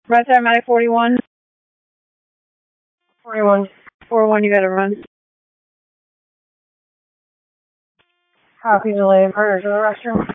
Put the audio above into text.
Right there, Medic 41. 41. 41, you gotta run. Copy delay. Murder to the restroom.